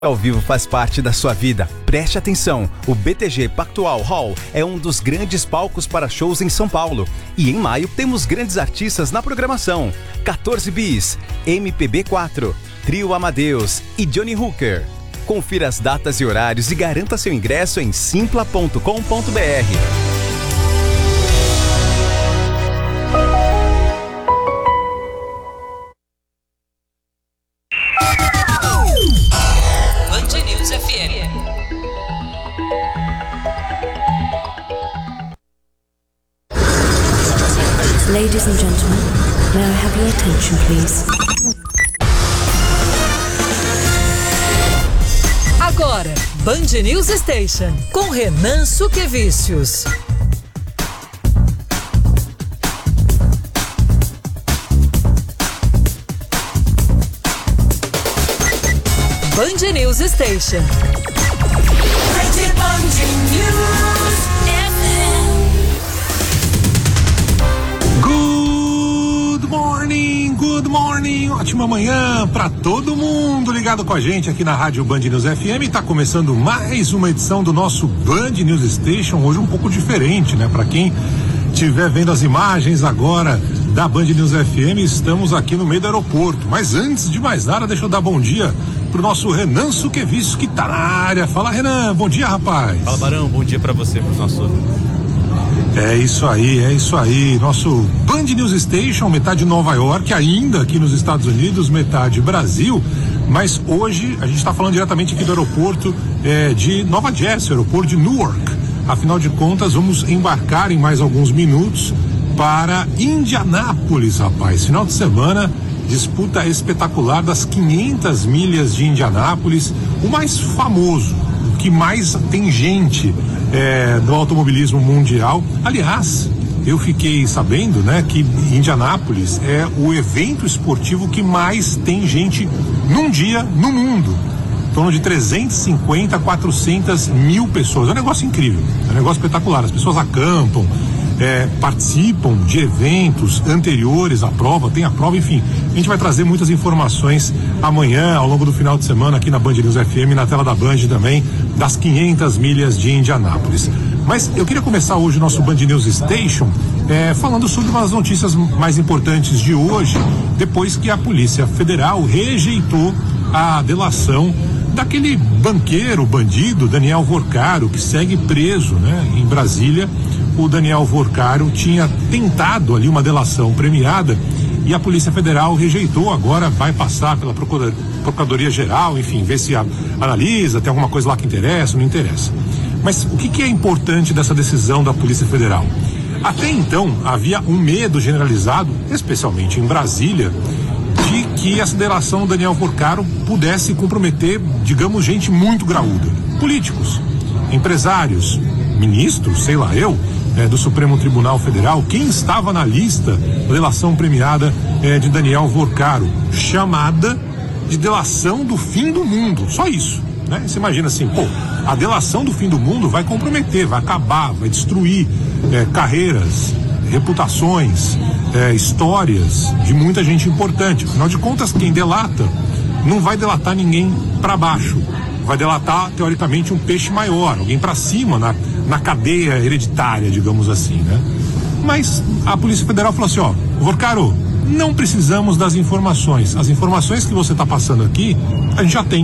Ao vivo faz parte da sua vida. Preste atenção, o BTG Pactual Hall é um dos grandes palcos para shows em São Paulo. E em maio temos grandes artistas na programação: 14 Bis, MPB4, Trio Amadeus e Johnny Hooker. Confira as datas e horários e garanta seu ingresso em simpla.com.br. Ladies and gentlemen, may I have your attention, please? Agora, Band News Station, com Renan Suquevicius. Band News Station. Good morning, ótima manhã para todo mundo ligado com a gente aqui na Rádio Band News FM. Tá começando mais uma edição do nosso Band News Station, hoje um pouco diferente, né? Para quem estiver vendo as imagens agora da Band News FM, estamos aqui no meio do aeroporto. Mas antes de mais nada, deixa eu dar bom dia pro nosso Renan Suquevicius, que tá na área. Fala, Renan, bom dia, rapaz. Fala, Barão, bom dia para você, pro nosso... É isso aí. Nosso Band News Station, metade Nova York, ainda aqui nos Estados Unidos, metade Brasil. Mas hoje a gente está falando diretamente aqui do aeroporto de Nova Jersey, aeroporto de Newark. Afinal de contas, vamos embarcar em mais alguns minutos para Indianápolis, rapaz. Final de semana, disputa espetacular das 500 milhas de Indianápolis, o mais famoso, o que mais tem gente do automobilismo mundial. Aliás, eu fiquei sabendo, né, que Indianápolis é o evento esportivo que mais tem gente num dia no mundo. Em torno de 350 a 400 mil pessoas. É um negócio incrível, é um negócio espetacular. As pessoas acampam, participam de eventos anteriores à prova, tem a prova, enfim. A gente vai trazer muitas informações amanhã, ao longo do final de semana, aqui na Band News FM, na tela da Band também, das 500 milhas de Indianápolis. Mas eu queria começar hoje o nosso Band News Station falando sobre uma das notícias mais importantes de hoje, depois que a Polícia Federal rejeitou a delação daquele banqueiro, bandido, Daniel Vorcaro, que segue preso, né, em Brasília. O Daniel Vorcaro tinha tentado ali uma delação premiada e a Polícia Federal rejeitou. Agora vai passar pela Procuradoria-Geral, enfim, ver se analisa, tem alguma coisa lá que interessa, não interessa. Mas o que é importante dessa decisão da Polícia Federal? Até então havia um medo generalizado, especialmente em Brasília, de que essa delação do Daniel Vorcaro pudesse comprometer, digamos, gente muito graúda. Políticos, empresários, ministros, sei lá eu, do Supremo Tribunal Federal. Quem estava na lista da delação premiada de Daniel Vorcaro, chamada de delação do fim do mundo, só isso, né? Você imagina assim, a delação do fim do mundo vai comprometer, vai acabar, vai destruir carreiras, reputações, histórias de muita gente importante. Afinal de contas, quem delata não vai delatar ninguém para baixo, vai delatar teoricamente um peixe maior, alguém para cima na cadeia hereditária, digamos assim, né? Mas a Polícia Federal falou assim, Vorcaro, não precisamos das informações. As informações que você está passando aqui, a gente já tem.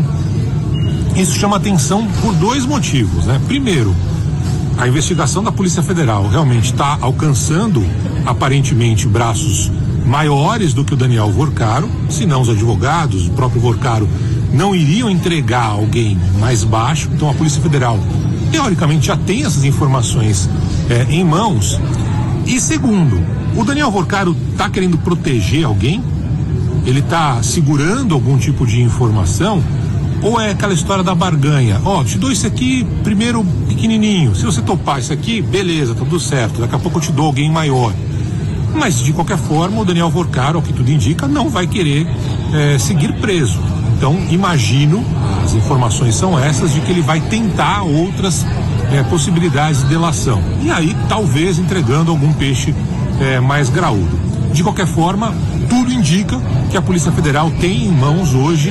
Isso chama atenção por dois motivos, né? Primeiro, a investigação da Polícia Federal realmente está alcançando, aparentemente, braços maiores do que o Daniel Vorcaro, senão os advogados, o próprio Vorcaro, não iriam entregar alguém mais baixo. Então a Polícia Federal, teoricamente, já tem essas informações em mãos. E segundo, o Daniel Vorcaro está querendo proteger alguém? Ele está segurando algum tipo de informação? Ou é aquela história da barganha? Te dou isso aqui primeiro pequenininho, se você topar isso aqui, beleza, tá tudo certo, daqui a pouco eu te dou alguém maior. Mas de qualquer forma o Daniel Vorcaro, ao que tudo indica, não vai querer seguir preso. Então imagino, as informações são essas, de que ele vai tentar outras possibilidades de delação, e aí talvez entregando algum peixe mais graúdo. De qualquer forma, tudo tudo indica que a Polícia Federal tem em mãos hoje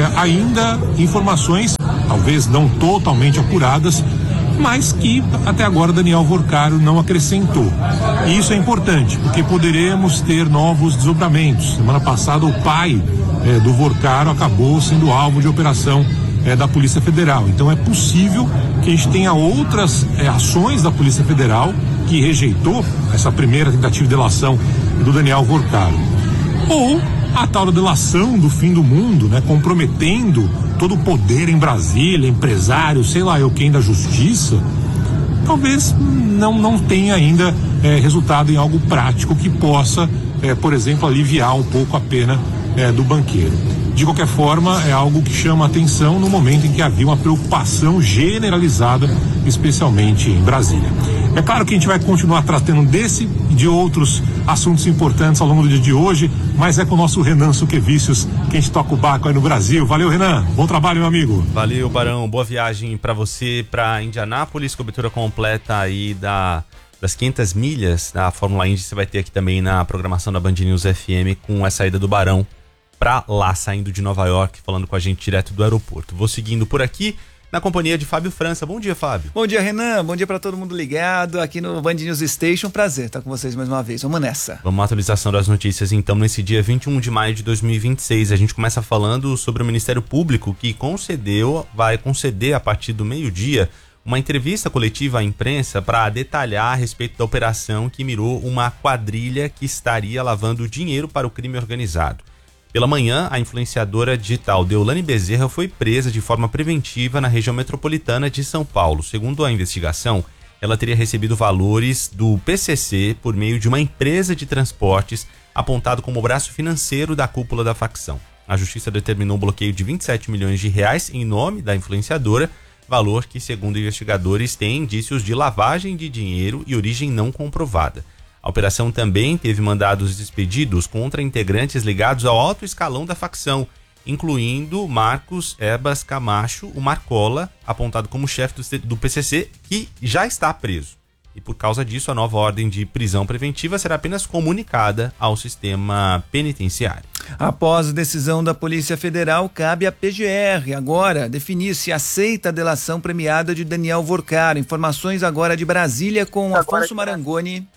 ainda informações, talvez não totalmente apuradas, mas que até agora Daniel Vorcaro não acrescentou. E isso é importante, porque poderemos ter novos desdobramentos. Semana passada o pai do Vorcaro acabou sendo alvo de operação da Polícia Federal. Então é possível que a gente tenha outras ações da Polícia Federal que rejeitou essa primeira tentativa de delação do Daniel Vorcaro. Ou a tal da delação do fim do mundo, né, comprometendo todo o poder em Brasília, empresário, sei lá eu quem da justiça, talvez não tenha ainda resultado em algo prático que possa, por exemplo, aliviar um pouco a pena do banqueiro. De qualquer forma, é algo que chama a atenção no momento em que havia uma preocupação generalizada, especialmente em Brasília. É claro que a gente vai continuar tratando desse e de outros assuntos importantes ao longo do dia de hoje, mas é com o nosso Renan Suquevicius que a gente toca o barco aí no Brasil. Valeu, Renan. Bom trabalho, meu amigo. Valeu, Barão. Boa viagem para você, para Indianápolis. Cobertura completa aí das 500 milhas da Fórmula Indy. Você vai ter aqui também na programação da Band News FM com a saída do Barão para lá, saindo de Nova York, falando com a gente direto do aeroporto. Vou seguindo por aqui, na companhia de Fábio França. Bom dia, Fábio. Bom dia, Renan. Bom dia para todo mundo ligado aqui no Band News Station. Prazer estar com vocês mais uma vez. Vamos nessa. Vamos à atualização das notícias, então, nesse dia 21 de maio de 2026. A gente começa falando sobre o Ministério Público, que vai conceder a partir do meio-dia uma entrevista coletiva à imprensa para detalhar a respeito da operação que mirou uma quadrilha que estaria lavando dinheiro para o crime organizado. Pela manhã, a influenciadora digital Deolane Bezerra foi presa de forma preventiva na região metropolitana de São Paulo. Segundo a investigação, ela teria recebido valores do PCC por meio de uma empresa de transportes, apontado como braço financeiro da cúpula da facção. A justiça determinou um bloqueio de 27 milhões de reais em nome da influenciadora, valor que, segundo investigadores, tem indícios de lavagem de dinheiro e origem não comprovada. A operação também teve mandados expedidos contra integrantes ligados ao alto escalão da facção, incluindo Marcos Ebas Camacho, o Marcola, apontado como chefe do PCC, que já está preso. E por causa disso, a nova ordem de prisão preventiva será apenas comunicada ao sistema penitenciário. Após a decisão da Polícia Federal, cabe à PGR agora definir se aceita a delação premiada de Daniel Vorcaro. Informações agora de Brasília com Afonso Marangoni.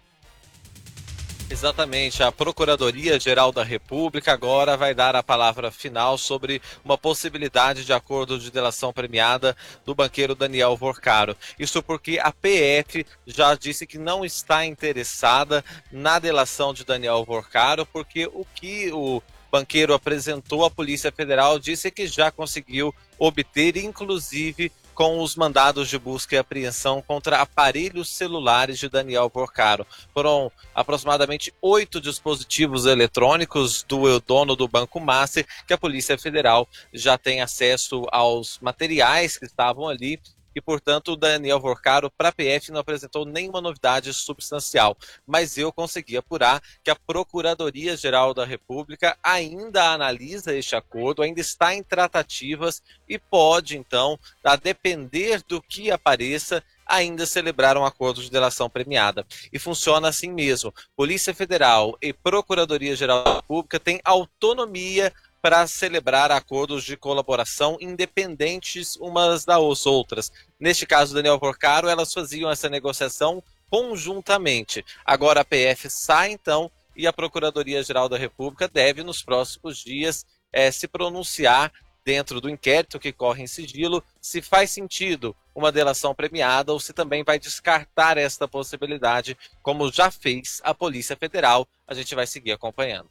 Exatamente, a Procuradoria-Geral da República agora vai dar a palavra final sobre uma possibilidade de acordo de delação premiada do banqueiro Daniel Vorcaro. Isso porque a PF já disse que não está interessada na delação de Daniel Vorcaro, porque o que o banqueiro apresentou à Polícia Federal disse que já conseguiu obter, inclusive, com os mandados de busca e apreensão contra aparelhos celulares de Daniel Vorcaro. Foram aproximadamente 8 dispositivos eletrônicos do dono do Banco Master que a Polícia Federal já tem acesso aos materiais que estavam ali e, portanto, o Daniel Vorcaro para a PF não apresentou nenhuma novidade substancial. Mas eu consegui apurar que a Procuradoria-Geral da República ainda analisa este acordo, ainda está em tratativas e pode, então, a depender do que apareça, ainda celebrar um acordo de delação premiada. E funciona assim mesmo. Polícia Federal e Procuradoria-Geral da República têm autonomia para celebrar acordos de colaboração independentes umas das outras. Neste caso, Daniel Vorcaro, elas faziam essa negociação conjuntamente. Agora a PF sai, então, e a Procuradoria-Geral da República deve, nos próximos dias, se pronunciar dentro do inquérito que corre em sigilo, se faz sentido uma delação premiada ou se também vai descartar esta possibilidade, como já fez a Polícia Federal. A gente vai seguir acompanhando.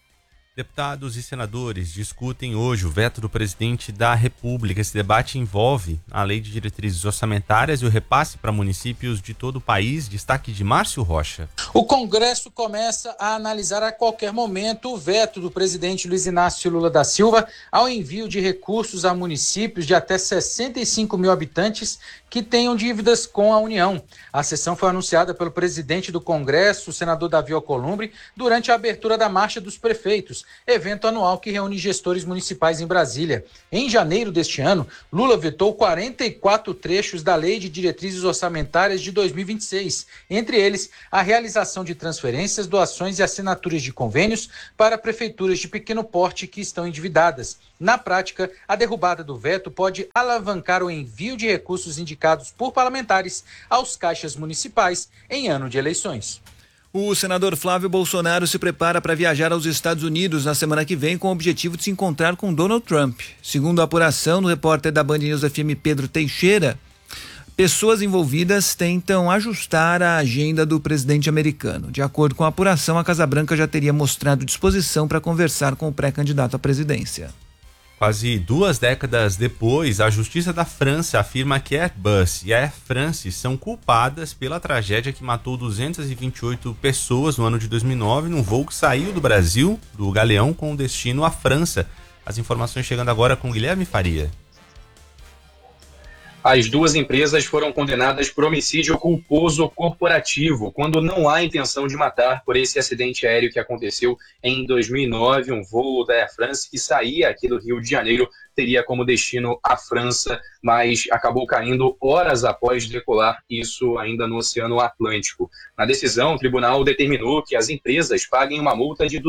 Deputados e senadores discutem hoje o veto do presidente da República. Esse debate envolve a lei de diretrizes orçamentárias e o repasse para municípios de todo o país. Destaque de Márcio Rocha. O Congresso começa a analisar a qualquer momento o veto do presidente Luiz Inácio Lula da Silva ao envio de recursos a municípios de até 65 mil habitantes que tenham dívidas com a União. A sessão foi anunciada pelo presidente do Congresso, o senador Davi Alcolumbre, durante a abertura da Marcha dos Prefeitos. Juntos, evento anual que reúne gestores municipais em Brasília. Em janeiro deste ano, Lula vetou 44 trechos da Lei de Diretrizes Orçamentárias de 2026, entre eles a realização de transferências, doações e assinaturas de convênios para prefeituras de pequeno porte que estão endividadas. Na prática, a derrubada do veto pode alavancar o envio de recursos indicados por parlamentares aos caixas municipais em ano de eleições. O senador Flávio Bolsonaro se prepara para viajar aos Estados Unidos na semana que vem com o objetivo de se encontrar com Donald Trump. Segundo a apuração do repórter da Band News FM Pedro Teixeira, pessoas envolvidas tentam ajustar a agenda do presidente americano. De acordo com a apuração, a Casa Branca já teria mostrado disposição para conversar com o pré-candidato à presidência. Quase 2 décadas depois, a Justiça da França afirma que a Airbus e a Air France são culpadas pela tragédia que matou 228 pessoas no ano de 2009 num voo que saiu do Brasil, do Galeão, com destino à França. As informações chegando agora com Guilherme Faria. As duas empresas foram condenadas por homicídio culposo corporativo, quando não há intenção de matar, por esse acidente aéreo que aconteceu em 2009. Um voo da Air France que saía aqui do Rio de Janeiro teria como destino a França, mas acabou caindo horas após decolar, isso ainda no Oceano Atlântico. Na decisão, o tribunal determinou que as empresas paguem uma multa de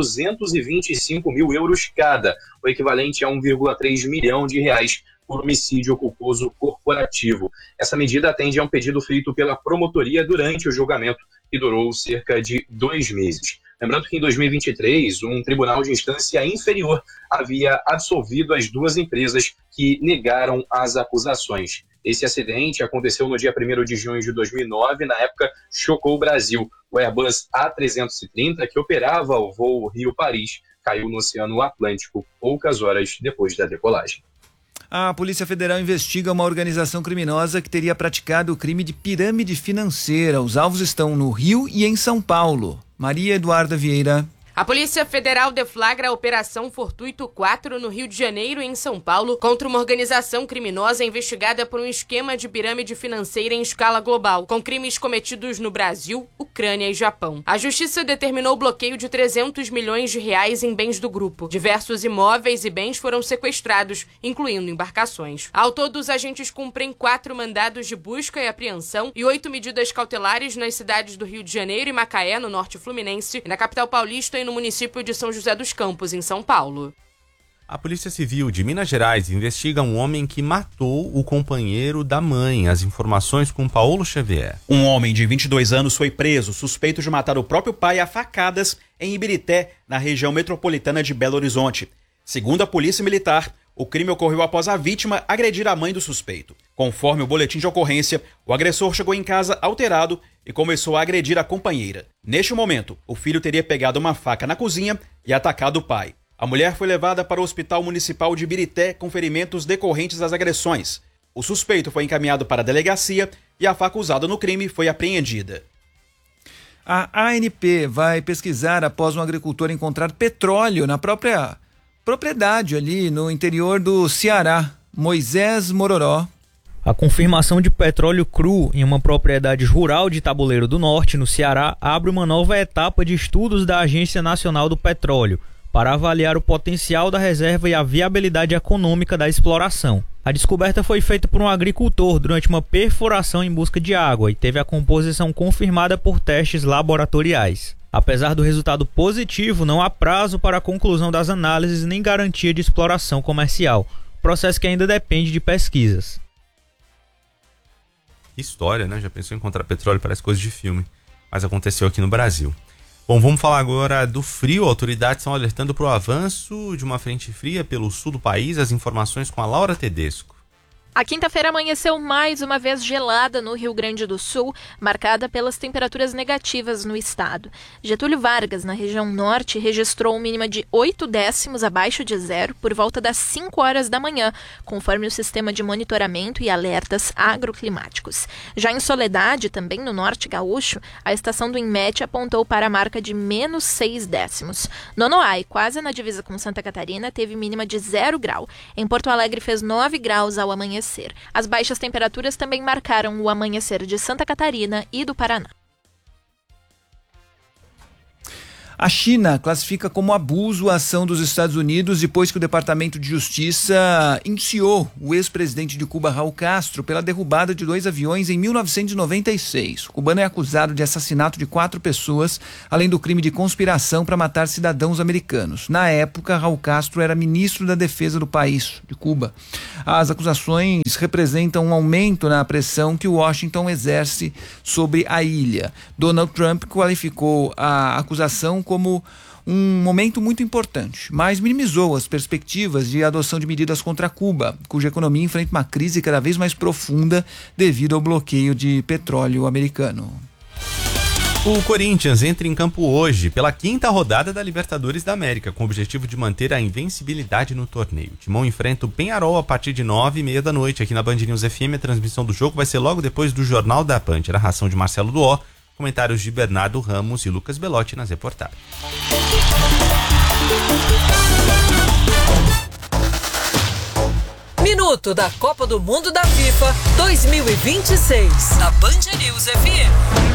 225 mil euros cada, o equivalente a 1,3 milhão de reais, por homicídio culposo corporativo. Essa medida atende a um pedido feito pela promotoria durante o julgamento, que durou cerca de 2 meses. Lembrando que em 2023, um tribunal de instância inferior havia absolvido as duas empresas que negaram as acusações. Esse acidente aconteceu no dia 1º de junho de 2009, na época chocou o Brasil. O Airbus A330, que operava o voo Rio-Paris, caiu no Oceano Atlântico poucas horas depois da decolagem. A Polícia Federal investiga uma organização criminosa que teria praticado o crime de pirâmide financeira. Os alvos estão no Rio e em São Paulo. Maria Eduarda Vieira. A Polícia Federal deflagra a Operação Fortuito 4 no Rio de Janeiro e em São Paulo contra uma organização criminosa investigada por um esquema de pirâmide financeira em escala global, com crimes cometidos no Brasil, Ucrânia e Japão. A Justiça determinou o bloqueio de 300 milhões de reais em bens do grupo. Diversos imóveis e bens foram sequestrados, incluindo embarcações. Ao todo, os agentes cumprem 4 mandados de busca e apreensão e 8 medidas cautelares nas cidades do Rio de Janeiro e Macaé, no norte fluminense, e na capital paulista e no município de São José dos Campos, em São Paulo. A Polícia Civil de Minas Gerais investiga um homem que matou o companheiro da mãe. As informações com Paulo Xavier. Um homem de 22 anos foi preso, suspeito de matar o próprio pai a facadas em Ibirité, na região metropolitana de Belo Horizonte. Segundo a Polícia Militar, o crime ocorreu após a vítima agredir a mãe do suspeito. Conforme o boletim de ocorrência, o agressor chegou em casa alterado e começou a agredir a companheira. Neste momento, o filho teria pegado uma faca na cozinha e atacado o pai. A mulher foi levada para o Hospital Municipal de Ibirité com ferimentos decorrentes das agressões. O suspeito foi encaminhado para a delegacia e a faca usada no crime foi apreendida. A ANP vai pesquisar após um agricultor encontrar petróleo na própria propriedade ali no interior do Ceará. Moisés Mororó. A confirmação de petróleo cru em uma propriedade rural de Tabuleiro do Norte, no Ceará, abre uma nova etapa de estudos da Agência Nacional do Petróleo para avaliar o potencial da reserva e a viabilidade econômica da exploração. A descoberta foi feita por um agricultor durante uma perfuração em busca de água e teve a composição confirmada por testes laboratoriais. Apesar do resultado positivo, não há prazo para a conclusão das análises nem garantia de exploração comercial, processo que ainda depende de pesquisas. História, né? Já pensou em encontrar petróleo? Parece coisa de filme, mas aconteceu aqui no Brasil. Bom, vamos falar agora do frio. Autoridades estão alertando para o avanço de uma frente fria pelo sul do país. As informações com a Laura Tedesco. A quinta-feira amanheceu mais uma vez gelada no Rio Grande do Sul, marcada pelas temperaturas negativas no estado. Getúlio Vargas, na região norte, registrou mínima de 8 décimos abaixo de zero por volta das 5 horas da manhã, conforme o sistema de monitoramento e alertas agroclimáticos. Já em Soledade, também no norte gaúcho, a estação do INMET apontou para a marca de menos 6 décimos. Nonoai, quase na divisa com Santa Catarina, teve mínima de 0 grau. Em Porto Alegre fez 9 graus ao amanhecer. As baixas temperaturas também marcaram o amanhecer de Santa Catarina e do Paraná. A China classifica como abuso a ação dos Estados Unidos depois que o Departamento de Justiça indiciou o ex-presidente de Cuba, Raul Castro, pela derrubada de 2 aviões em 1996. O cubano é acusado de assassinato de 4 pessoas, além do crime de conspiração para matar cidadãos americanos. Na época, Raul Castro era ministro da Defesa do país, de Cuba. As acusações representam um aumento na pressão que Washington exerce sobre a ilha. Donald Trump qualificou a acusação como um momento muito importante, mas minimizou as perspectivas de adoção de medidas contra Cuba, cuja economia enfrenta uma crise cada vez mais profunda devido ao bloqueio de petróleo americano. O Corinthians entra em campo hoje pela 5ª rodada da Libertadores da América, com o objetivo de manter a invencibilidade no torneio. O Timão enfrenta o Peñarol a partir de 9h30 da noite aqui na Band News FM. A transmissão do jogo vai ser logo depois do Jornal da Band. Narração de Marcelo Duó, comentários de Bernardo Ramos e Lucas Belotti nas reportagens. Minuto da Copa do Mundo da FIFA 2026, na Band News FM.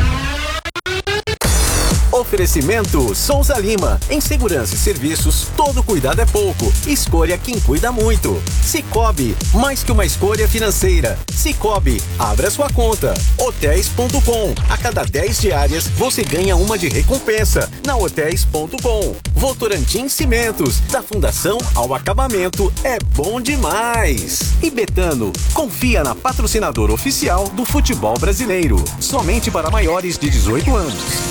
Oferecimento Souza Lima. Em segurança e serviços, todo cuidado é pouco. Escolha quem cuida muito. Sicoob, mais que uma escolha financeira. Sicoob, abra sua conta. Hotéis.com. A cada 10 diárias, você ganha uma de recompensa. Na Hotéis.com. Votorantim Cimentos. Da fundação ao acabamento, é bom demais. E Betano, confia na patrocinadora oficial do futebol brasileiro. Somente para maiores de 18 anos.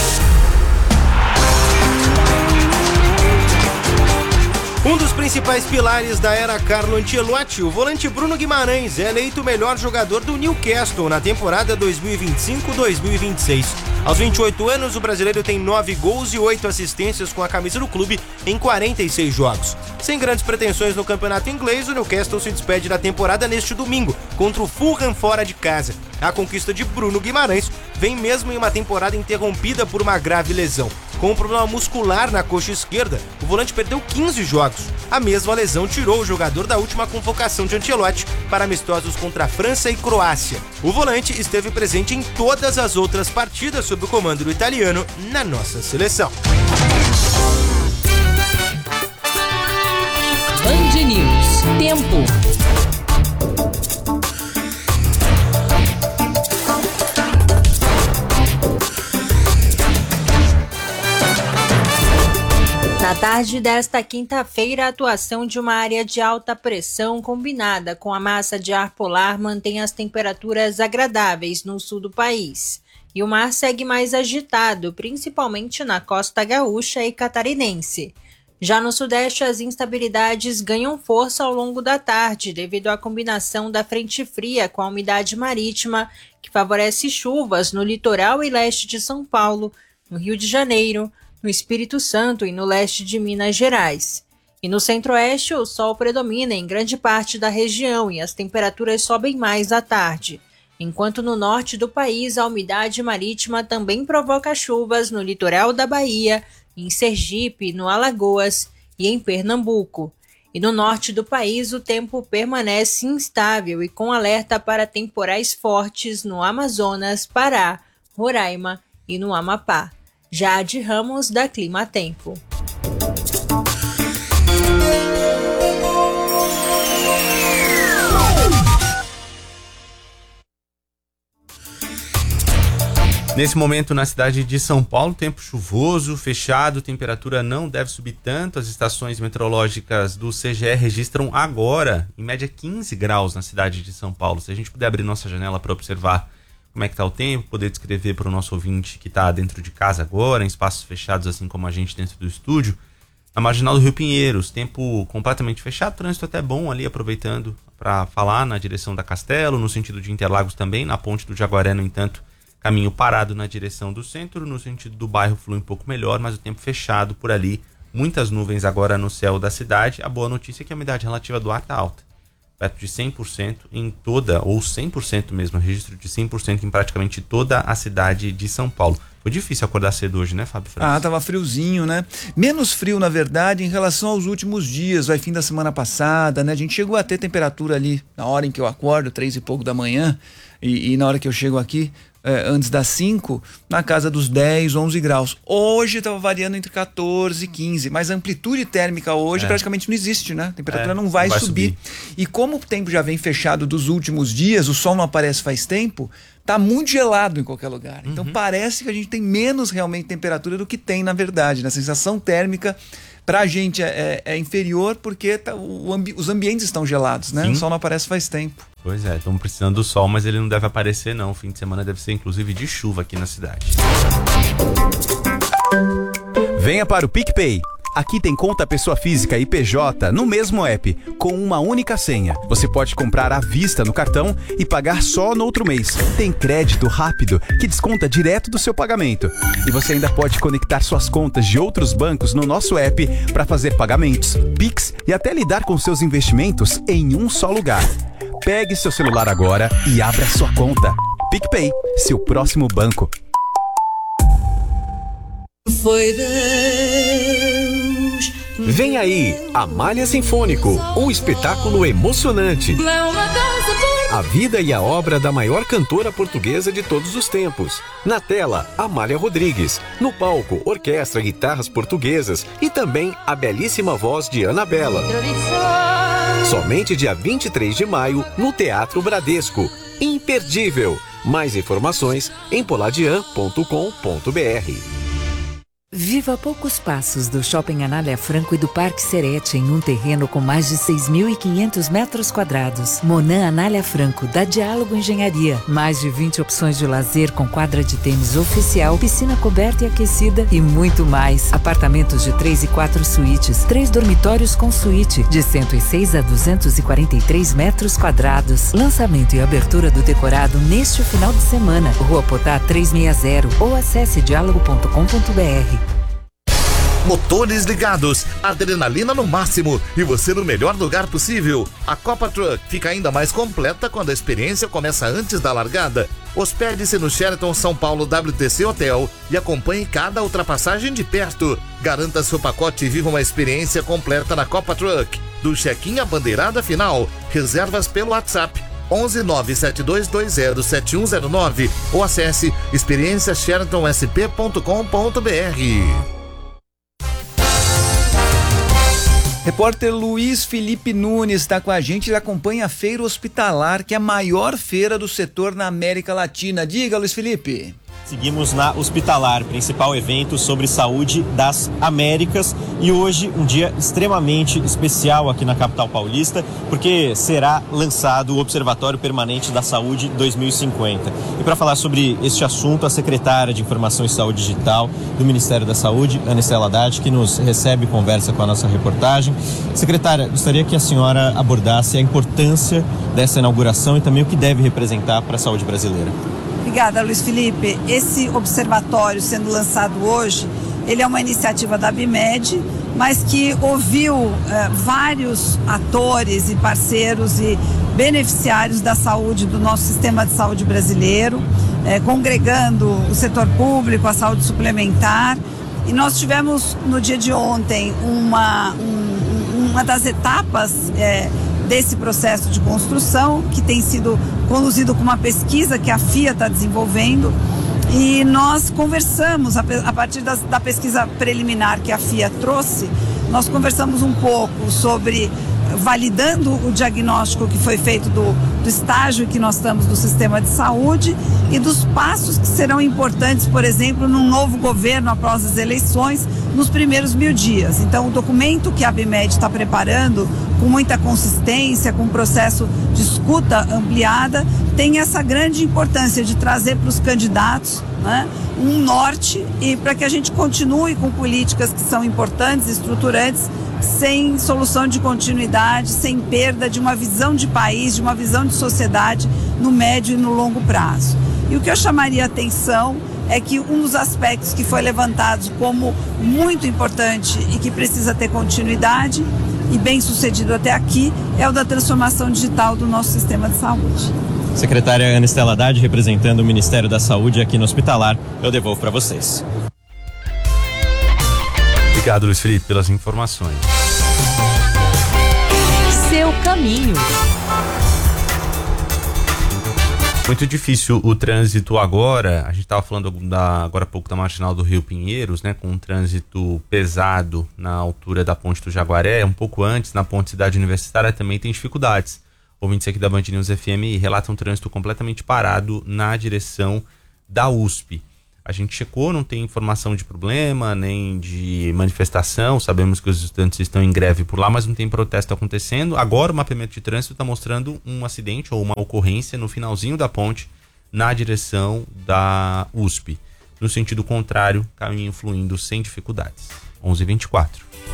Um dos principais pilares da era Carlo Ancelotti, o volante Bruno Guimarães, é eleito o melhor jogador do Newcastle na temporada 2025-2026. Aos 28 anos, o brasileiro tem 9 gols e 8 assistências com a camisa do clube em 46 jogos. Sem grandes pretensões no campeonato inglês, o Newcastle se despede da temporada neste domingo, contra o Fulham fora de casa. A conquista de Bruno Guimarães vem mesmo em uma temporada interrompida por uma grave lesão. Com um problema muscular na coxa esquerda, o volante perdeu 15 jogos. A mesma lesão tirou o jogador da última convocação de Ancelotti para amistosos contra a França e Croácia. O volante esteve presente em todas as outras partidas sob o comando do italiano na nossa seleção. Band News. Tempo. Na tarde desta quinta-feira, a atuação de uma área de alta pressão combinada com a massa de ar polar mantém as temperaturas agradáveis no sul do país. E o mar segue mais agitado, principalmente na costa gaúcha e catarinense. Já no sudeste, as instabilidades ganham força ao longo da tarde, devido à combinação da frente fria com a umidade marítima, que favorece chuvas no litoral e leste de São Paulo, no Rio de Janeiro, no Espírito Santo e no leste de Minas Gerais. E no centro-oeste, o sol predomina em grande parte da região e as temperaturas sobem mais à tarde. Enquanto no norte do país, a umidade marítima também provoca chuvas no litoral da Bahia, em Sergipe, no Alagoas e em Pernambuco. E no norte do país, o tempo permanece instável e com alerta para temporais fortes no Amazonas, Pará, Roraima e no Amapá. Jade Ramos, da Clima Tempo. Nesse momento, na cidade de São Paulo, tempo chuvoso, fechado, temperatura não deve subir tanto. As estações meteorológicas do CGE registram agora, em média, 15 graus na cidade de São Paulo. Se a gente puder abrir nossa janela para observar como é que está o tempo, poder descrever para o nosso ouvinte que está dentro de casa agora, em espaços fechados, assim como a gente dentro do estúdio. Na marginal do Rio Pinheiros, tempo completamente fechado, trânsito até bom ali, aproveitando para falar na direção da Castelo, no sentido de Interlagos também, na ponte do Jaguaré, no entanto, caminho parado na direção do centro, no sentido do bairro flui um pouco melhor, mas o tempo fechado por ali, muitas nuvens agora no céu da cidade. A boa notícia é que a umidade relativa do ar está alta, perto de 100% em toda, ou 100% mesmo, registro de 100% em praticamente toda a cidade de São Paulo. Foi difícil acordar cedo hoje, né, Fábio França? Tava friozinho, né? Menos frio, na verdade, em relação aos últimos dias, fim da semana passada, né? A gente chegou a ter temperatura ali na hora em que eu acordo, 3 e pouco da manhã, e na hora que eu chego aqui, antes das 5, na casa dos 10, 11 graus. Hoje estava variando entre 14 e 15, mas a amplitude térmica hoje praticamente não existe, né? A temperatura não vai subir. E como o tempo já vem fechado dos últimos dias, o sol não aparece faz tempo, tá muito gelado em qualquer lugar. Então parece que a gente tem menos realmente temperatura do que tem na verdade, né? A sensação térmica pra gente é inferior porque os ambientes estão gelados, né? Sim. O sol não aparece faz tempo. Pois é, estamos precisando do sol, mas ele não deve aparecer não. O fim de semana deve ser inclusive de chuva aqui na cidade. Venha para o PicPay. Aqui tem conta pessoa física e PJ no mesmo app, com uma única senha. Você pode comprar à vista no cartão e pagar só no outro mês. Tem crédito rápido que desconta direto do seu pagamento. E você ainda pode conectar suas contas de outros bancos no nosso app para fazer pagamentos, Pix e até lidar com seus investimentos em um só lugar. Pegue seu celular agora e abra sua conta. PicPay, seu próximo banco. Foi Deus. Vem aí, Amália Sinfônico, um espetáculo emocionante. A vida e a obra da maior cantora portuguesa de todos os tempos. Na tela, Amália Rodrigues. No palco, orquestra, guitarras portuguesas e também a belíssima voz de Anabela. Somente dia 23 de maio, no Teatro Bradesco. Imperdível! Mais informações em poladian.com.br. Viva a poucos passos do Shopping Anália Franco e do Parque Serete, em um terreno com mais de 6.500 metros quadrados. Monan Anália Franco, da Diálogo Engenharia. Mais de 20 opções de lazer com quadra de tênis oficial, piscina coberta e aquecida e muito mais. Apartamentos de 3 e 4 suítes, 3 dormitórios com suíte, de 106 a 243 metros quadrados. Lançamento e abertura do decorado neste final de semana. Rua Potá 360 ou acesse diálogo.com.br. Motores ligados, adrenalina no máximo e você no melhor lugar possível. A Copa Truck fica ainda mais completa quando a experiência começa antes da largada. Hospede-se no Sheraton São Paulo WTC Hotel e acompanhe cada ultrapassagem de perto. Garanta seu pacote e viva uma experiência completa na Copa Truck. Do check-in à bandeirada final, reservas pelo WhatsApp 11972207109 ou acesse experienciasheratonsp.com.br. Repórter Luiz Felipe Nunes está com a gente. Ele acompanha a Feira Hospitalar, que é a maior feira do setor na América Latina. Diga, Luiz Felipe. Seguimos na Hospitalar, principal evento sobre saúde das Américas, e hoje um dia extremamente especial aqui na capital paulista, porque será lançado o Observatório Permanente da Saúde 2050. E para falar sobre este assunto, a secretária de Informação e Saúde Digital do Ministério da Saúde, Ana Estela Haddad, que nos recebe e conversa com a nossa reportagem. Secretária, gostaria que a senhora abordasse a importância dessa inauguração e também o que deve representar para a saúde brasileira. Obrigada, Luiz Felipe. Esse observatório sendo lançado hoje, ele é uma iniciativa da ABMED, mas que ouviu vários atores e parceiros e beneficiários da saúde, do nosso sistema de saúde brasileiro, congregando o setor público, a saúde suplementar. E nós tivemos no dia de ontem uma das etapas desse processo de construção, que tem sido conduzido com uma pesquisa que a FIA está desenvolvendo, e nós conversamos, a partir da pesquisa preliminar que a FIA trouxe, nós conversamos um pouco sobre, validando o diagnóstico que foi feito do estágio que nós estamos do sistema de saúde e dos passos que serão importantes, por exemplo, num novo governo após as eleições, nos primeiros 1000 dias. Então, o documento que a ABMED está preparando, com muita consistência, com um processo de escuta ampliada, tem essa grande importância de trazer para os candidatos, né, um norte, e para que a gente continue com políticas que são importantes, estruturantes, sem solução de continuidade, sem perda de uma visão de país, de uma visão de sociedade no médio e no longo prazo. E o que eu chamaria a atenção é que um dos aspectos que foi levantado como muito importante e que precisa ter continuidade e bem sucedido até aqui é o da transformação digital do nosso sistema de saúde. Secretária Ana Estela Haddad, representando o Ministério da Saúde aqui no Hospitalar, eu devolvo para vocês. Obrigado, Luiz Felipe, pelas informações. Seu caminho. Muito difícil o trânsito agora. A gente estava falando agora há pouco da Marginal do Rio Pinheiros, né? Com um trânsito pesado na altura da Ponte do Jaguaré. Um pouco antes, na Ponte Cidade Universitária, também tem dificuldades. Ouvintes aqui da Band News FM relatam um trânsito completamente parado na direção da USP. A gente checou, não tem informação de problema, nem de manifestação. Sabemos que os estudantes estão em greve por lá, mas não tem protesto acontecendo. Agora o mapeamento de trânsito está mostrando um acidente ou uma ocorrência no finalzinho da ponte, na direção da USP. No sentido contrário, caminho fluindo sem dificuldades. 11h24.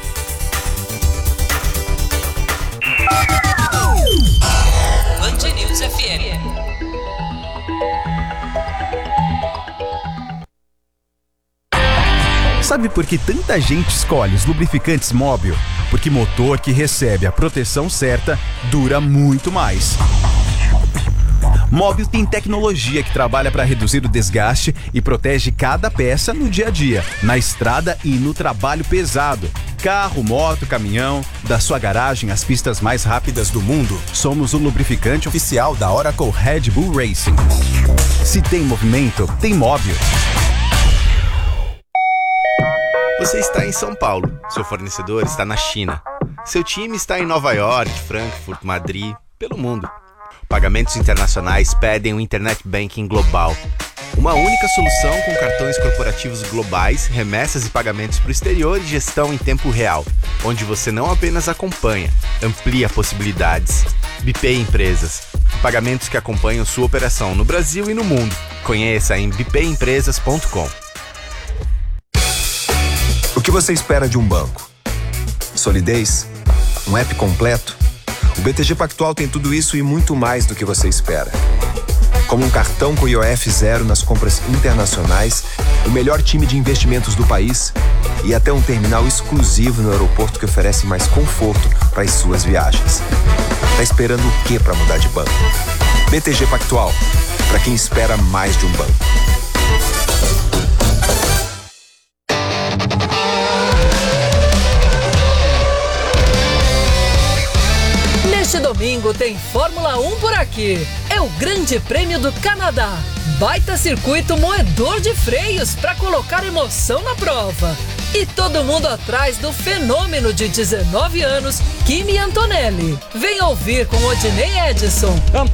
Band News FM. Sabe por que tanta gente escolhe os lubrificantes Móbil? Porque motor que recebe a proteção certa dura muito mais. Móbil tem tecnologia que trabalha para reduzir o desgaste e protege cada peça no dia a dia, na estrada e no trabalho pesado. Carro, moto, caminhão, da sua garagem às pistas mais rápidas do mundo, somos o lubrificante oficial da Oracle Red Bull Racing. Se tem movimento, tem Móbil. Você está em São Paulo, seu fornecedor está na China. Seu time está em Nova York, Frankfurt, Madrid, pelo mundo. Pagamentos internacionais pedem um Internet Banking global. Uma única solução com cartões corporativos globais, remessas e pagamentos para o exterior e gestão em tempo real, onde você não apenas acompanha, amplia possibilidades. BPay Empresas. Pagamentos que acompanham sua operação no Brasil e no mundo. Conheça em bpayempresas.com. O que você espera de um banco? Solidez? Um app completo? O BTG Pactual tem tudo isso e muito mais do que você espera. Como um cartão com IOF zero nas compras internacionais, o melhor time de investimentos do país e até um terminal exclusivo no aeroporto que oferece mais conforto para as suas viagens. Tá esperando o que para mudar de banco? BTG Pactual, para quem espera mais de um banco. Neste domingo tem Fórmula 1 por aqui. É o Grande Prêmio do Canadá. Baita circuito moedor de freios para colocar emoção na prova. E todo mundo atrás do fenômeno de 19 anos, Kimi Antonelli. Vem ouvir com Odinei Edson.